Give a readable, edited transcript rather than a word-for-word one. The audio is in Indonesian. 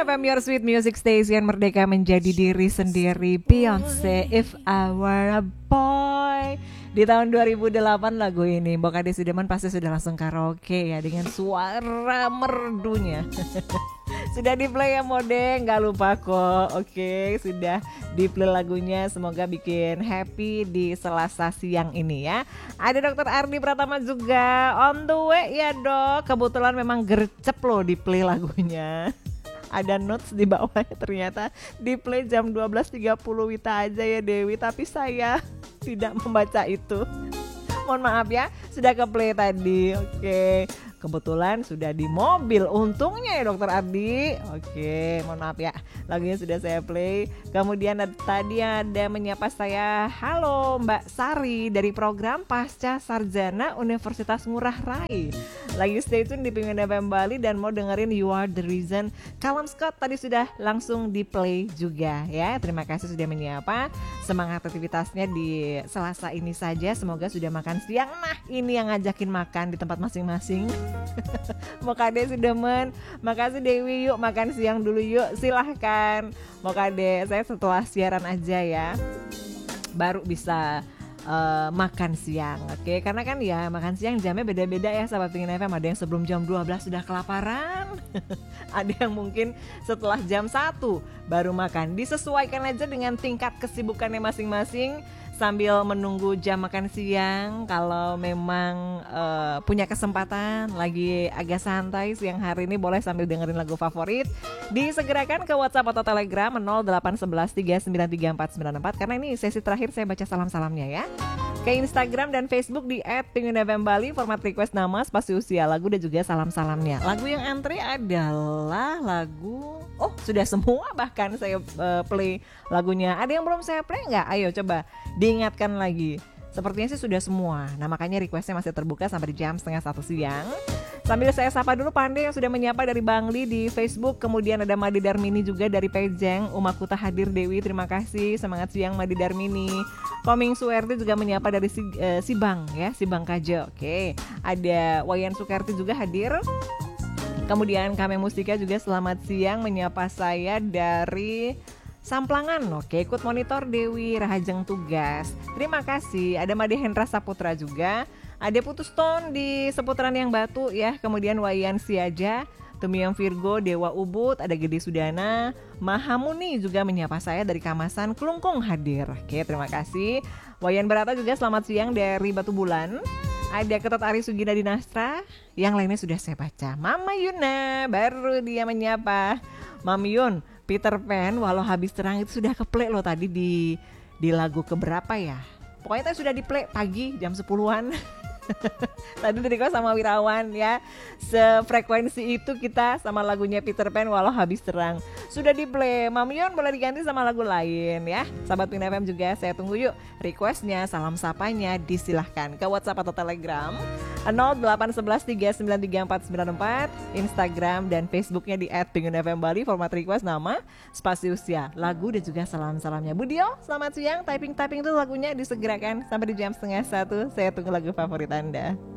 FM Your Sweet Music Station, merdeka menjadi diri sendiri. Beyonce, If I Were a Boy. Di tahun 2008 lagu ini Mbok Ade Sudirman pasti sudah langsung karaoke ya dengan suara merdunya. Sudah di play ya Mode, nggak lupa kok. Oke, sudah di play lagunya. Semoga bikin happy di Selasa siang ini ya. Ada Dr. Ardi Pratama juga on the way ya dok. Kebetulan memang gercep loh di play lagunya. Ada notes di bawahnya, ternyata di play jam 12.30 Wita aja ya Dewi. Tapi saya tidak membaca itu. Mohon maaf ya, sudah ke play tadi. Oke, kebetulan sudah di mobil. Untungnya ya Dokter Ardi. Oke, mohon maaf ya, lagunya sudah saya play. Kemudian tadi ada menyapa saya, halo Mbak Sari dari program Pasca Sarjana Universitas Ngurah Rai. Lagi stay tune di Penguin FM Bali dan mau dengerin You Are The Reason. Callum Scott tadi sudah langsung di play juga ya. Terima kasih sudah menyapa. Semangat aktivitasnya di Selasa ini saja. Semoga sudah makan siang. Nah ini yang ngajakin makan di tempat masing-masing. Mokade Sudemen, makasih Dewi, yuk makan siang dulu yuk, silahkan Mokade. Saya setelah siaran aja ya baru bisa makan siang, oke? Karena kan ya makan siang jamnya beda-beda ya sahabat Pengen FM. Ada yang sebelum jam 12 sudah kelaparan. Ada yang mungkin setelah jam 1 baru makan. Disesuaikan aja dengan tingkat kesibukannya masing-masing sambil menunggu jam makan siang. Kalau memang punya kesempatan lagi agak santai siang hari ini, boleh sambil dengerin lagu favorit. Disegerakan ke WhatsApp atau Telegram 0811393494 karena ini sesi terakhir saya baca salam-salamnya ya. Ke Instagram dan Facebook di @penguinfmbali, format request nama, spasi usia, lagu dan juga salam-salamnya. Lagu yang antri adalah lagu, oh sudah semua bahkan saya play lagunya. Ada yang belum saya play nggak? Ayo coba diingatkan lagi. Sepertinya sih sudah semua. Nah makanya requestnya masih terbuka sampai jam 12:30 siang. Sambil saya sapa dulu Pandai yang sudah menyapa dari Bangli di Facebook. Kemudian ada Madi Darmini juga dari Pejeng. Umakuta hadir Dewi, terima kasih. Semangat siang Madi Darmini. Koming Suerti juga menyapa dari Sibang ya, Sibang Kajo. Oke, ada Wayan Sukerti juga hadir. Kemudian Kame Mustika juga selamat siang menyapa saya dari Samplangan. Oke, ikut monitor Dewi Rahajeng tugas. Terima kasih. Ada Made Hendra Saputra juga. Ada Putus Tone di seputaran yang Batu ya. Kemudian Wayan Siaja, Tumiang Virgo, Dewa Ubud, ada Gede Sudana, Mahamuni juga menyapa saya dari Kamasan Klungkung hadir. Oke, terima kasih. Wayan Barata juga selamat siang dari Batu Bulan. Ada Ketot Ari Sugina Dinastra. Yang lainnya sudah saya baca. Mama Yuna baru dia menyapa. Mama Yun, Peter Pan walau habis terang itu sudah keplay loh tadi di lagu keberapa ya. Pokoknya tadi sudah di play pagi jam 10-an. Tadi request sama Wirawan ya. Sefrekuensi itu kita sama lagunya Peter Pan walau habis terang. Sudah di play. Mamion boleh diganti sama lagu lain ya. Sahabat Pin FM juga saya tunggu yuk requestnya, salam sapanya disilahkan ke WhatsApp atau Telegram 0811393494, Instagram dan Facebooknya di @pengunfmbali, format request nama, spasi usia, lagu dan juga salam-salamnya. Budio, selamat siang. Typing itu lagunya disegerakan sampai di jam 12:30. Saya tunggu lagu favorit Anda.